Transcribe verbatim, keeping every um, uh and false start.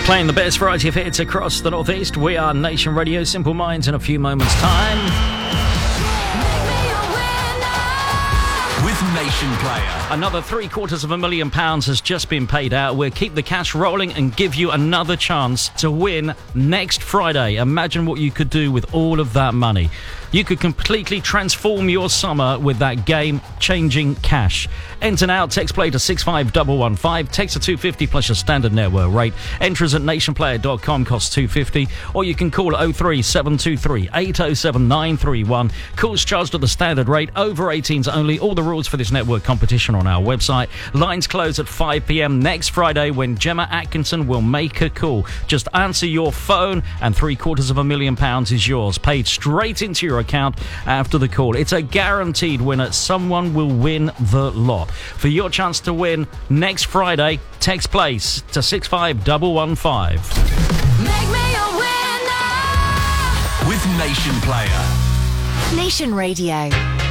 Playing the best variety of hits across the Northeast. We are Nation Radio, Simple Minds in a few moments' time. With Nation Player. Another three quarters of a million pounds has just been paid out. We'll keep the cash rolling and give you another chance to win next Friday. Imagine what you could do with all of that money. You could completely transform your summer with that game-changing cash. Enter now, text play to six five one one five, text to two fifty plus your standard network rate. Enters at nation player dot com, costs two fifty, or you can call oh three seven two three eight oh seven nine three one. Calls charged at the standard rate, over eighteens only. All the rules for this network competition on our website. Lines close at five p.m. next Friday when Gemma Atkinson will make a call. Just answer your phone and three quarters of a million pounds is yours, paid straight into your account after the call. It's a guaranteed winner. Someone will win the lot. For your chance to win next Friday, text place to six five one one five. Make me a winner with Nation Player. Nation Radio.